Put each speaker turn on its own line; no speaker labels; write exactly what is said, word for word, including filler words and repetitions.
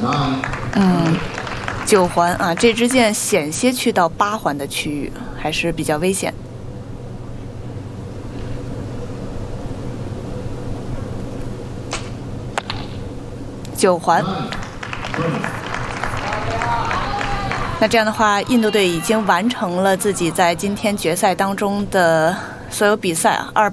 嗯，九环啊，这支箭险些去到八环的区域，还是比较危险。九环。那这样的话，印度队已经完成了自己在今天决赛当中的所有比赛啊，二。